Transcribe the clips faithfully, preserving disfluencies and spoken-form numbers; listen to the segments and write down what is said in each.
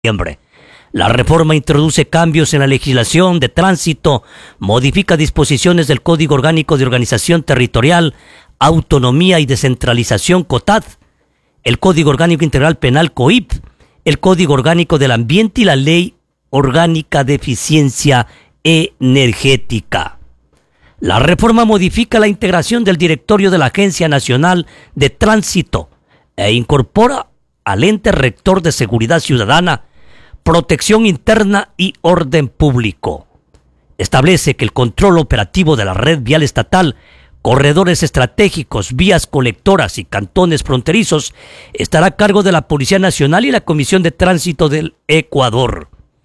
diciembre. La reforma introduce cambios en la legislación de tránsito, modifica disposiciones del Código Orgánico de Organización Territorial, Autonomía y Descentralización COTAD, el Código Orgánico Integral Penal COIP, el Código Orgánico del Ambiente y la Ley Orgánica de Eficiencia Energética. La reforma modifica la integración del directorio de la Agencia Nacional de Tránsito e incorpora al ente rector de Seguridad Ciudadana, Protección Interna y Orden Público. Establece que el control operativo de la red vial estatal, corredores estratégicos, vías colectoras y cantones fronterizos estará a cargo de la Policía Nacional y la Comisión de Tránsito del Ecuador.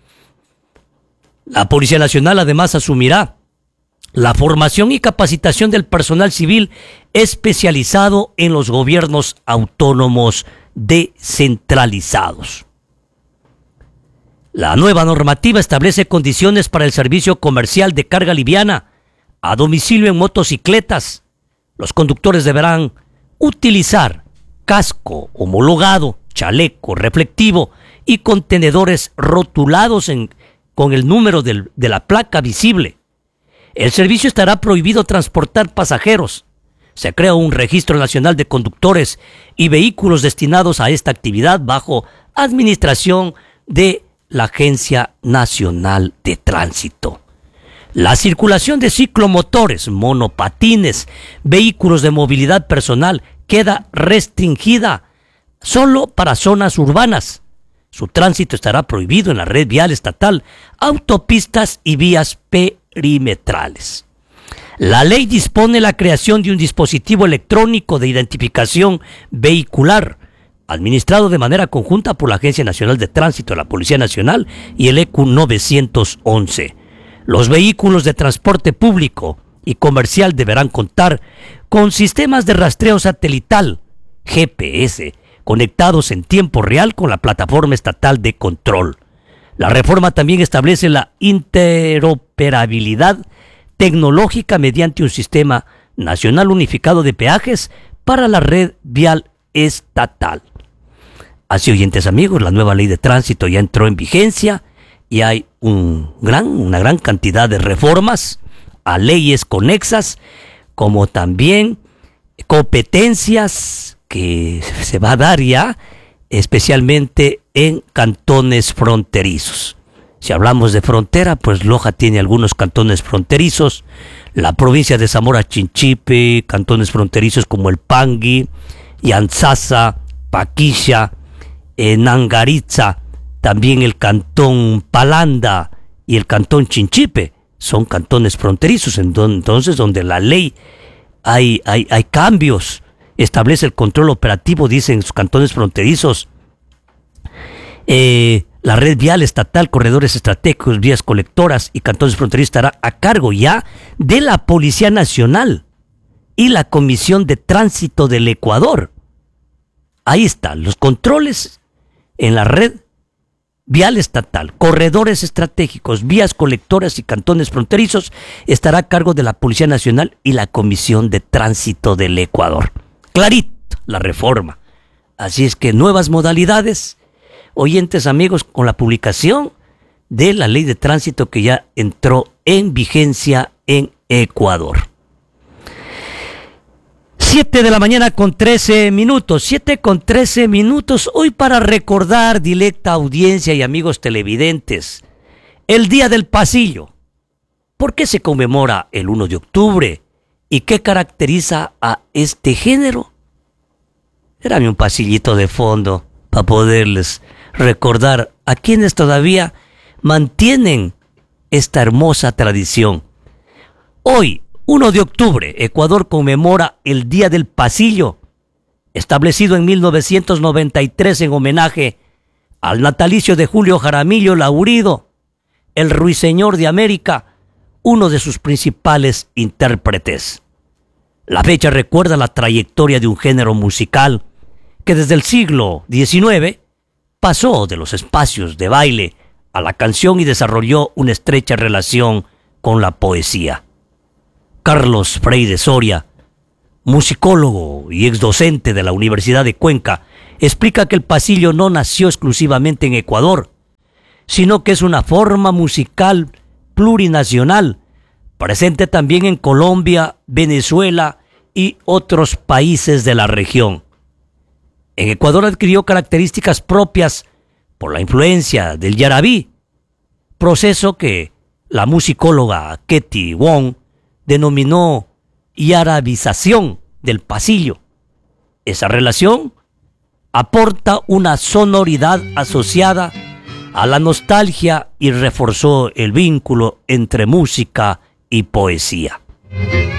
La Policía Nacional además asumirá la formación y capacitación del personal civil especializado en los gobiernos autónomos descentralizados. La nueva normativa establece condiciones para el servicio comercial de carga liviana a domicilio en motocicletas. Los conductores deberán utilizar casco homologado, chaleco reflectivo y contenedores rotulados en, con el número del, de la placa visible. El servicio estará prohibido transportar pasajeros. Se crea un registro nacional de conductores y vehículos destinados a esta actividad bajo administración de la Agencia Nacional de Tránsito. La circulación de ciclomotores, monopatines, vehículos de movilidad personal queda restringida solo para zonas urbanas. Su tránsito estará prohibido en la red vial estatal, autopistas y vías perimetrales. La ley dispone la creación de un dispositivo electrónico de identificación vehicular, administrado de manera conjunta por la Agencia Nacional de Tránsito, la Policía Nacional y el E Q novecientos once. Los vehículos de transporte público y comercial deberán contar con sistemas de rastreo satelital, G P S, conectados en tiempo real con la plataforma estatal de control. La reforma también establece la interoperabilidad tecnológica mediante un sistema nacional unificado de peajes para la red vial estatal. Así, oyentes amigos, la nueva ley de tránsito ya entró en vigencia y hay un gran, una gran cantidad de reformas a leyes conexas, como también competencias que se va a dar ya, especialmente en cantones fronterizos. Si hablamos de frontera, pues Loja tiene algunos cantones fronterizos, la provincia de Zamora Chinchipe, cantones fronterizos como el Pangui, Yanzasa, Paquilla, eh, Nangaritza, también el cantón Palanda y el cantón Chinchipe, son cantones fronterizos, entonces donde la ley hay, hay, hay cambios, establece el control operativo, dicen sus cantones fronterizos, eh, la red vial estatal, corredores estratégicos, vías colectoras y cantones fronterizos estará a cargo ya de la Policía Nacional y la Comisión de Tránsito del Ecuador. Ahí están los controles en la red vial estatal, corredores estratégicos, vías colectoras y cantones fronterizos estará a cargo de la Policía Nacional y la Comisión de Tránsito del Ecuador. Clarito la reforma. Así es que nuevas modalidades, oyentes amigos, con la publicación de la ley de tránsito que ya entró en vigencia en Ecuador. Siete de la mañana con trece minutos, siete con trece minutos, hoy para recordar, dilecta audiencia y amigos televidentes, el Día del Pasillo. ¿Por qué se conmemora el uno de octubre? ¿Y qué caracteriza a este género? Dame un pasillito de fondo para poderles recordar a quienes todavía mantienen esta hermosa tradición. Hoy, uno de octubre, Ecuador conmemora el Día del Pasillo, establecido en mil novecientos noventa y tres en homenaje al natalicio de Julio Jaramillo Laurido, el ruiseñor de América, uno de sus principales intérpretes. La fecha recuerda la trayectoria de un género musical que desde el siglo diecinueve pasó de los espacios de baile a la canción y desarrolló una estrecha relación con la poesía. Carlos Freire Soria, musicólogo y exdocente de la Universidad de Cuenca, explica que el pasillo no nació exclusivamente en Ecuador, sino que es una forma musical plurinacional, presente también en Colombia, Venezuela y otros países de la región. En Ecuador adquirió características propias por la influencia del yarabí, proceso que la musicóloga Ketty Wong denominó yarabización del pasillo. Esa relación aporta una sonoridad asociada a la nostalgia y reforzó el vínculo entre música y poesía.